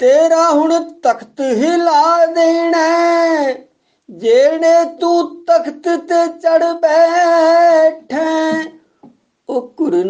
ਤੇਰਾ ਹੁਣ ਤਖਤ ਹਿਲਾ ਦੇਣਾ, ਜਿਹੜੇ ਤੂੰ ਤਖਤ ਤੇ ਚੜ ਬੈਠਾ। ਉਹ ਗੁਰੂ